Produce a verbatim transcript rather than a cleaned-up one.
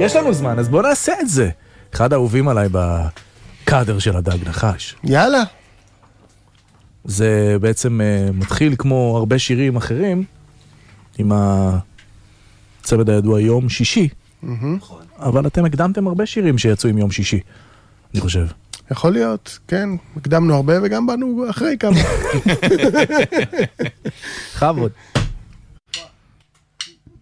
יש לנו זמן, אז בוא נעשה את זה. אחד האהובים עליי בקאדר של הדג נחש. יאללה. זה בעצם מתחיל כמו הרבה שירים אחרים, עם הצוות הידוע יום שישי. אבל אתם הקדמתם הרבה שירים שיצאו עם יום שישי, אני חושב. יכול להיות, כן. הקדמנו הרבה וגם באנו אחרי כמה. חבוד.